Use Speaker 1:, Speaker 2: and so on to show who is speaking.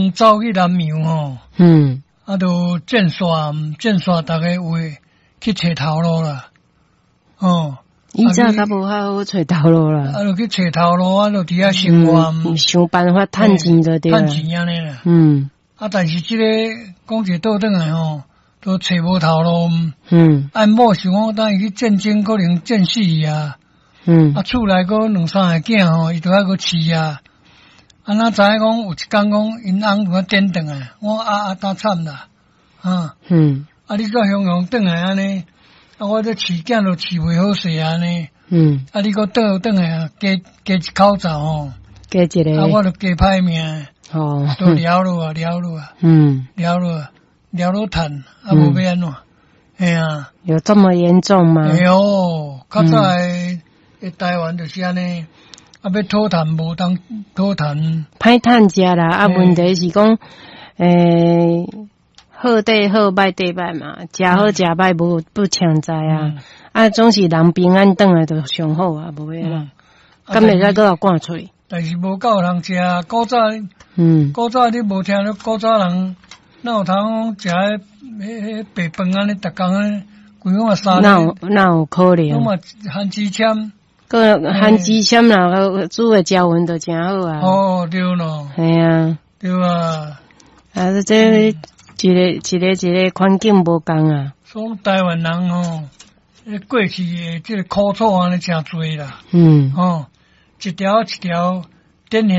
Speaker 1: 人走去南洋吼，啊，都建刷，大家有诶去找头路啦，哦。
Speaker 2: 以前较无好找头路啦，
Speaker 1: 啊，就去找头路，啊，就伫遐生活，
Speaker 2: 想办法趁钱就对啦，
Speaker 1: 趁钱安尼啦。啊，但是即个讲一倒转来吼，都找无头路。按某想讲，等伊去战争，可能战死伊啊。啊，厝内个2、3个囝吼，伊都还个饲啊。啊，哪知影讲有一天讲，因翁甲点转来，我当惨啦，啊。啊，你搁雄雄转来安尼。啊，我这饲囝都饲袂好势安尼。啊，你搁倒来啊，加一口罩吼，
Speaker 2: 加一个。
Speaker 1: 啊，我就加歹命。都了落啊，了落趁，啊，无要安怎？哎呀，
Speaker 2: 有这么严重吗？
Speaker 1: 哎哟，较早诶台湾就是安尼，啊，要讨趁无当讨趁，
Speaker 2: 歹趁食啦。啊，问题是讲，好地好，歹地歹嘛，食好食歹不强在啊。啊，总是人平安转来就上好啊，无要啦。敢袂使搁互赶出去？
Speaker 1: 但是无够人食，古早你无听到古早人哪有通食迄白饭安尼，逐工安尼，规碗3日。
Speaker 2: 哪有可能？
Speaker 1: 我嘛含之签，
Speaker 2: 个含之签啦，煮诶椒粉就真好啊。
Speaker 1: 哦，对咯。
Speaker 2: 系啊，
Speaker 1: 对啊。
Speaker 2: 啊，这一个环境无共啊。
Speaker 1: 所以台湾人吼，过去诶，即个苦楚安尼诚多啦。一条一条典型。